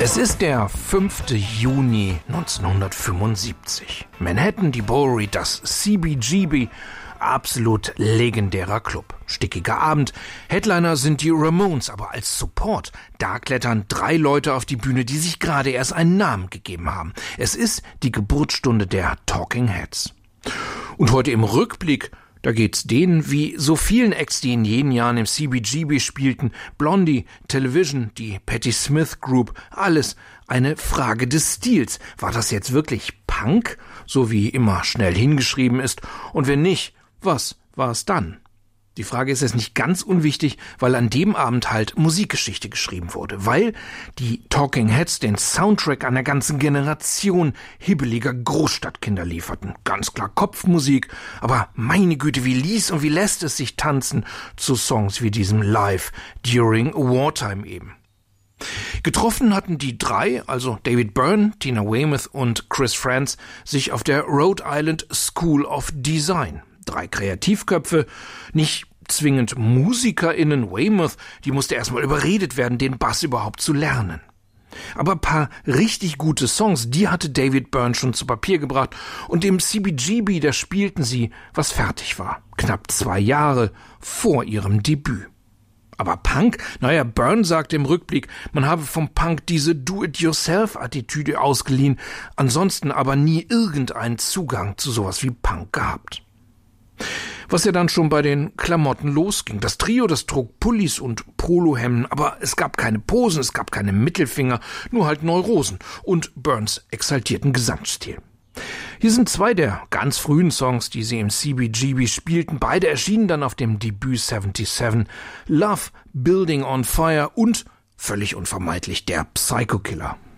Es ist der 5. Juni 1975. Manhattan, die Bowery, das CBGB, absolut legendärer Club. Stickiger Abend, Headliner sind die Ramones, aber als Support, da klettern 3 Leute auf die Bühne, die sich gerade erst einen Namen gegeben haben. Es ist die Geburtsstunde der Talking Heads. Und heute im Rückblick, da geht's denen wie so vielen Acts, die in jenen Jahren im CBGB spielten, Blondie, Television, die Patti Smith Group, alles eine Frage des Stils. War das jetzt wirklich Punk, so wie immer schnell hingeschrieben ist? Und wenn nicht, was war es dann? Die Frage ist jetzt nicht ganz unwichtig, weil an dem Abend halt Musikgeschichte geschrieben wurde, weil die Talking Heads den Soundtrack einer ganzen Generation hibbeliger Großstadtkinder lieferten. Ganz klar Kopfmusik, aber meine Güte, wie ließ und wie lässt es sich tanzen zu Songs wie diesem Live During Wartime eben. Getroffen hatten die 3, also David Byrne, Tina Weymouth und Chris Frantz, sich auf der Rhode Island School of Design. 3 Kreativköpfe, nicht zwingend MusikerInnen. Weymouth, die musste erstmal überredet werden, den Bass überhaupt zu lernen. Aber ein paar richtig gute Songs, die hatte David Byrne schon zu Papier gebracht und im CBGB, da spielten sie, was fertig war. Knapp 2 Jahre vor ihrem Debüt. Aber Punk? Naja, Byrne sagte im Rückblick, man habe vom Punk diese Do-it-yourself-Attitüde ausgeliehen, ansonsten aber nie irgendeinen Zugang zu sowas wie Punk gehabt. Was ja dann schon bei den Klamotten losging. Das Trio, das trug Pullis und Polohemden, aber es gab keine Posen, es gab keine Mittelfinger, nur halt Neurosen und Byrnes exaltierten Gesamtstil. Hier sind 2 der ganz frühen Songs, die sie im CBGB spielten. Beide erschienen dann auf dem Debüt 77, Love, Building on Fire und, völlig unvermeidlich, der Psycho Killer.